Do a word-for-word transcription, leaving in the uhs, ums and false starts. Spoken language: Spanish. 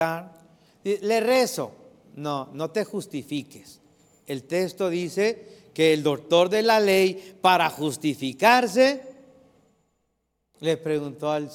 Le rezo. No, no te justifiques. El texto dice que el doctor de la ley, para justificarse, le preguntó al